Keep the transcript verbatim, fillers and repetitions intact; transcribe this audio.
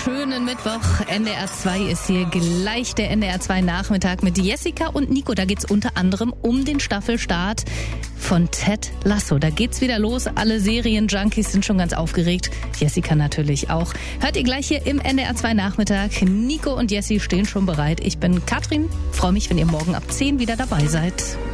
schönen Mittwoch. N D R zwei ist hier gleich der N D R zwei Nachmittag mit Jessica und Nico. Da geht's unter anderem um den Staffelstart von Ted Lasso. Da geht's wieder los. Alle Serienjunkies sind schon ganz aufgeregt. Jessica natürlich auch. Hört ihr gleich hier im N D R zwei Nachmittag. Nico und Jessie stehen schon bereit. Ich bin Katrin. Freue mich, wenn ihr morgen ab zehn wieder dabei seid.